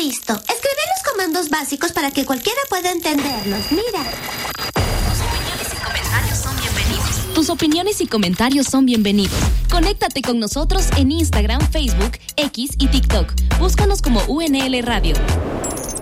visto. Escribir los comandos básicos para que cualquiera pueda entenderlos. Mira. Tus opiniones y comentarios son bienvenidos. Conéctate con nosotros en Instagram, Facebook, X y TikTok. Búscanos como UNL Radio.